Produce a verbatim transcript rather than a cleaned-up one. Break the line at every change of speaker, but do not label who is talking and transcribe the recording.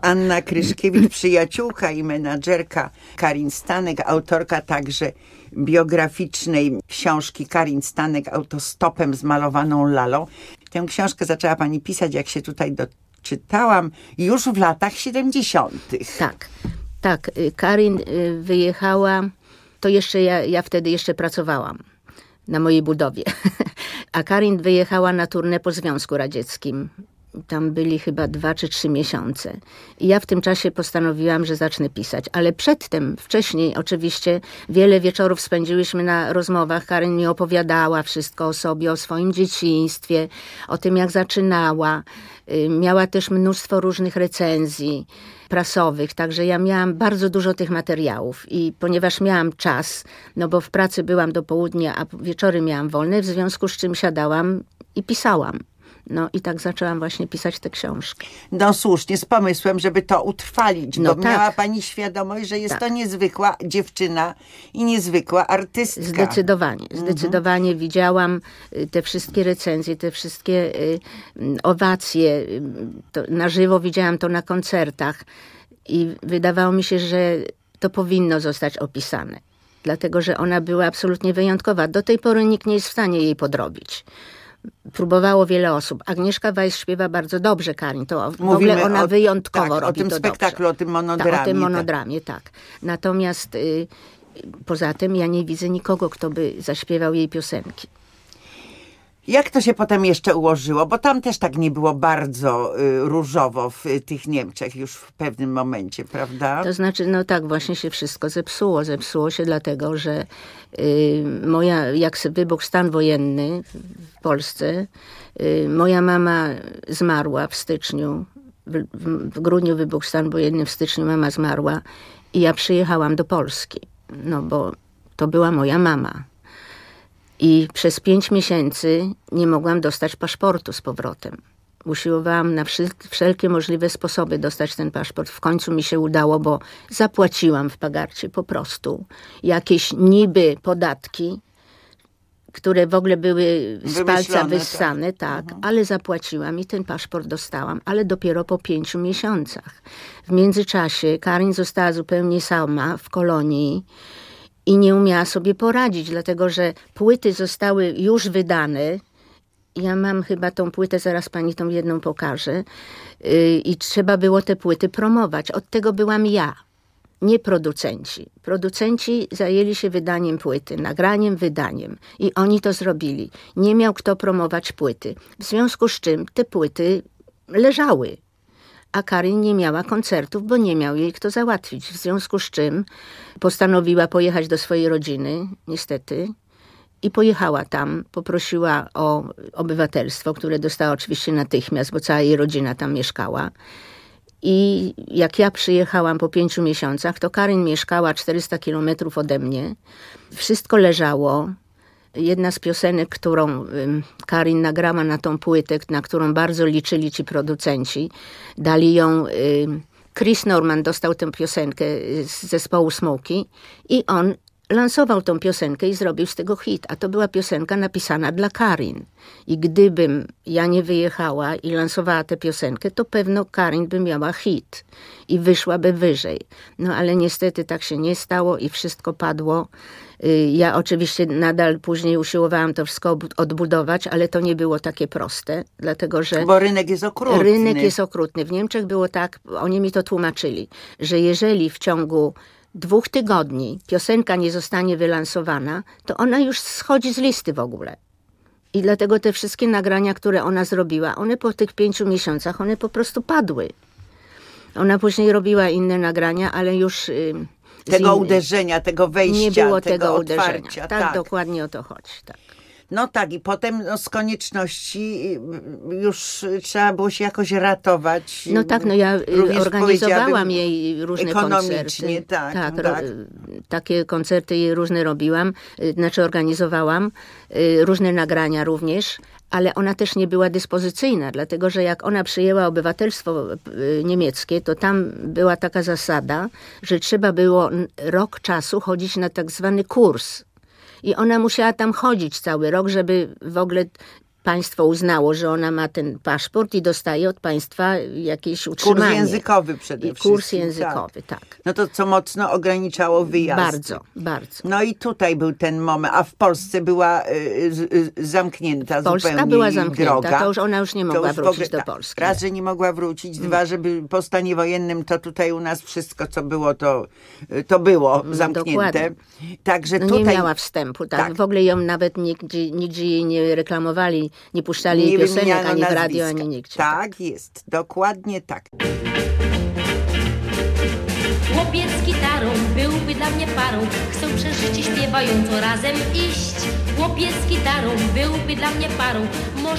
Anna Kryszkiewicz, przyjaciółka i menadżerka Karin Stanek, autorka także biograficznej książki Karin Stanek autostopem z malowaną lalą. Tę książkę zaczęła pani pisać, jak się tutaj doczytałam, już w latach siedemdziesiątych.
Tak, tak. Karin wyjechała, to jeszcze ja, ja wtedy jeszcze pracowałam na mojej budowie. A Karin wyjechała na turnę po Związku Radzieckim. Tam byli chyba dwa czy trzy miesiące. I ja w tym czasie postanowiłam, że zacznę pisać. Ale przedtem, wcześniej oczywiście, wiele wieczorów spędziłyśmy na rozmowach. Karin mi opowiadała wszystko o sobie, o swoim dzieciństwie, o tym, jak zaczynała. Miała też mnóstwo różnych recenzji prasowych, także ja miałam bardzo dużo tych materiałów i ponieważ miałam czas, no bo w pracy byłam do południa, a wieczory miałam wolne, w związku z czym siadałam i pisałam. No i tak zaczęłam właśnie pisać tę książkę.
No słusznie, z pomysłem, żeby to utrwalić,
no
bo
tak.
miała pani świadomość, że jest
tak.
to niezwykła dziewczyna i niezwykła artystka.
Zdecydowanie, zdecydowanie mhm. widziałam te wszystkie recenzje, te wszystkie owacje, to na żywo widziałam to na koncertach i wydawało mi się, że to powinno zostać opisane, dlatego że ona była absolutnie wyjątkowa. Do tej pory nikt nie jest w stanie jej podrobić. Próbowało wiele osób. Agnieszka Weiss śpiewa bardzo dobrze, Karin. To w
Mówimy
ogóle ona
o,
wyjątkowo
tak,
robi
o tym
to
spektaklu,
dobrze.
o tym monodramie.
Tak, o tym monodramie, tak. tak. Natomiast y, poza tym ja nie widzę nikogo, kto by zaśpiewał jej piosenki.
Jak to się potem jeszcze ułożyło? Bo tam też tak nie było bardzo y, różowo w y, tych Niemczech już w pewnym momencie, prawda?
To znaczy, no tak, właśnie się wszystko zepsuło. Zepsuło się dlatego, że y, moja, jak wybuchł stan wojenny w Polsce, y, moja mama zmarła w styczniu, w, w, w grudniu wybuchł stan wojenny, w styczniu mama zmarła i ja przyjechałam do Polski, no bo to była moja mama. I przez pięć miesięcy nie mogłam dostać paszportu z powrotem. Usiłowałam na wszelkie możliwe sposoby dostać ten paszport. W końcu mi się udało, bo zapłaciłam w Pagarcie po prostu jakieś niby podatki, które w ogóle były z palca wyssane, tak, tak mhm. ale zapłaciłam i ten paszport dostałam, ale dopiero po pięciu miesiącach. W międzyczasie Karin została zupełnie sama w kolonii i nie umiała sobie poradzić, dlatego że płyty zostały już wydane. Ja mam chyba tą płytę, zaraz pani tą jedną pokażę. Yy, I trzeba było te płyty promować. Od tego byłam ja, nie producenci. Producenci zajęli się wydaniem płyty, nagraniem, wydaniem. I oni to zrobili. Nie miał kto promować płyty. W związku z czym te płyty leżały. A Karin nie miała koncertów, bo nie miał jej kto załatwić. W związku z czym postanowiła pojechać do swojej rodziny, niestety, i pojechała tam, poprosiła o obywatelstwo, które dostała oczywiście natychmiast, bo cała jej rodzina tam mieszkała. I jak ja przyjechałam po pięciu miesiącach, to Karin mieszkała czterysta kilometrów ode mnie. Wszystko leżało. Jedna z piosenek, którą Karin nagrała na tą płytę, na którą bardzo liczyli ci producenci, dali ją... Chris Norman dostał tę piosenkę z zespołu Smokey i on lansował tą piosenkę i zrobił z tego hit. A to była piosenka napisana dla Karin. I gdybym ja nie wyjechała i lansowała tę piosenkę, to pewno Karin by miała hit i wyszłaby wyżej. No ale niestety tak się nie stało i wszystko padło. Ja oczywiście nadal później usiłowałam to wszystko odbudować, ale to nie było takie proste, dlatego że...
Bo rynek jest okrutny.
Rynek jest okrutny. W Niemczech było tak, oni mi to tłumaczyli, że jeżeli w ciągu dwóch tygodni piosenka nie zostanie wylansowana, to ona już schodzi z listy w ogóle. I dlatego te wszystkie nagrania, które ona zrobiła, one po tych pięciu miesiącach, one po prostu padły. Ona później robiła inne nagrania, ale już...
Tego uderzenia, tego wejścia,
nie było
tego,
tego
otwarcia.
uderzenia. Tak,
tak,
dokładnie o to chodzi. Tak.
No tak, i potem no, z konieczności już trzeba było się jakoś ratować.
No tak, no ja organizowałam jej różne koncerty.
Tak,
tak,
tak.
Ro, takie koncerty jej różne robiłam, znaczy organizowałam, różne nagrania również, ale ona też nie była dyspozycyjna, dlatego że jak ona przyjęła obywatelstwo niemieckie, to tam była taka zasada, że trzeba było rok czasu chodzić na tak zwany kurs. I ona musiała tam chodzić cały rok, żeby w ogóle państwo uznało, że ona ma ten paszport i dostaje od państwa jakieś utrzymanie.
Kurs językowy przede
I
wszystkim.
kurs językowy, tak. tak.
No to co mocno ograniczało wyjazdy.
Bardzo, bardzo.
No i tutaj był ten moment, a w Polsce była y, y, zamknięta
Polska
zupełnie
była
jej
zamknięta,
droga.
to już ona już nie mogła
już w
wrócić
ogóle-
do
tak,
Polski.
Raz, że nie mogła wrócić, dwa, żeby po stanie wojennym to tutaj u nas wszystko, co było, to, to było zamknięte.
dokładnie.
Także
No
tutaj
nie miała wstępu, tak.
tak.
W ogóle ją nawet nigdzie, nigdzie jej nie reklamowali, nie puszczali jej
nie
piosenek
wymieniano
ani w
nazwiska.
radio, ani nigdzie.
Tak jest, dokładnie tak.
Chłopiec z gitarą byłby dla mnie parą. Chcę przeżyć i śpiewająco razem iść. Chłopiec z gitarą byłby dla mnie parą. Może